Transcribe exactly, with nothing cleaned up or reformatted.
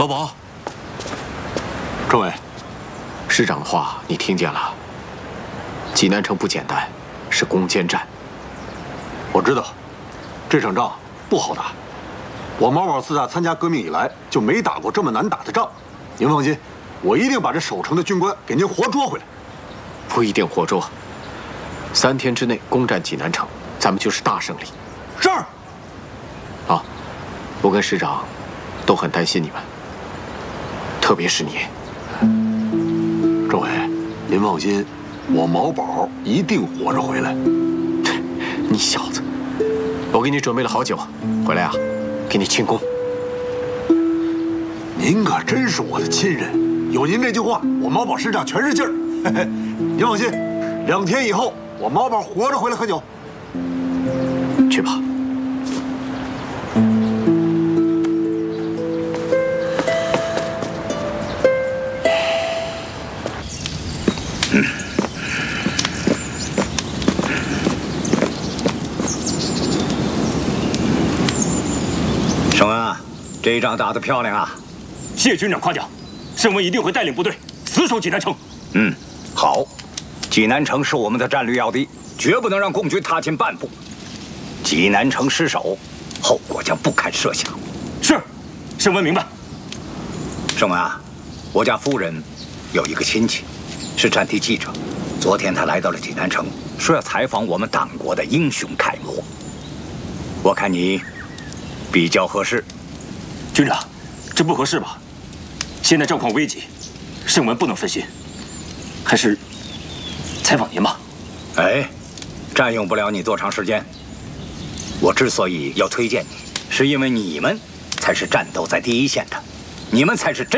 老鸨， 政委， 师长的话你听见了？济南城不简单，是攻坚战。 我知道，这场仗不好打。我毛宝自打参加革命以来，就没打过这么难打的仗。您放心，我一定把这守城的军官给您活捉回来。 不一定活捉，三天之内攻占济南城，咱们就是大胜利。 是。 啊，我跟师长都很担心你们，特别是你。 政委，您放心，我毛宝一定活着回来。 你小子，我给你准备了好酒，回来啊，给你庆功。 您可真是我的亲人，有您这句话，我毛宝师长全是劲儿。您放心，两天以后我毛宝活着回来喝酒。 去吧。 盛文啊，这一仗打得漂亮啊！ 谢军长夸奖，盛文一定会带领部队死守济南城。 嗯，好，济南城是我们的战略要地，绝不能让共军踏进半步。济南城失守，后果将不堪设想。 是，盛文明白。 盛文啊，我家夫人有一个亲戚，是战地记者，昨天他来到了济南城，说要采访我们党国的英雄楷模。我看你比较合适。 军长，这不合适吧？现在战况危急，盛文不能分心，还是采访您吧。 哎，占用不了你多长时间。我之所以要推荐你，是因为你们才是战斗在第一线的，你们才是真。